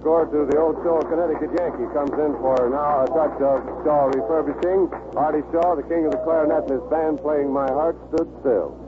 score to the Old Shaw Connecticut Yankee. Comes in for now a touch of Shaw refurbishing. Artie Shaw, the king of the clarinet, and his band playing My Heart Stood Still.